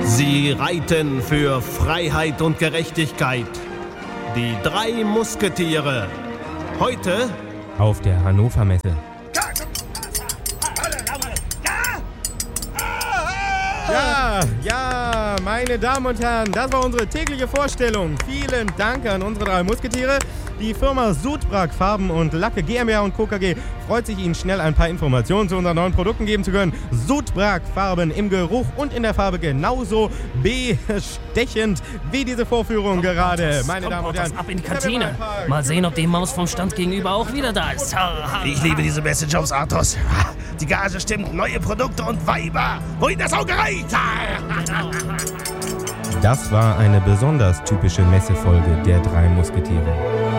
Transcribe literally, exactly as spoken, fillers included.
Sie reiten für Freiheit und Gerechtigkeit. Die drei Musketiere. Heute auf der Hannover Messe. Ja, ja, meine Damen und Herren, das war unsere tägliche Vorstellung. Vielen Dank an unsere drei Musketiere. Die Firma Sudbrag Farben und Lacke GmbH und Co. K G freut sich, Ihnen schnell ein paar Informationen zu unseren neuen Produkten geben zu können. Sudbrag Farben im Geruch und in der Farbe genauso bestechend wie diese Vorführung Komm, gerade. Portas, Meine komm, Damen und Portas, Herren, ab in die Kantine. Mal sehen, ob die Maus vom Stand gegenüber auch wieder da ist. Ich liebe diese Messejobs, Athos. Die Gage stimmt, neue Produkte und Weiber. Wohin das Auge reicht. Das war eine besonders typische Messefolge der drei Musketiere.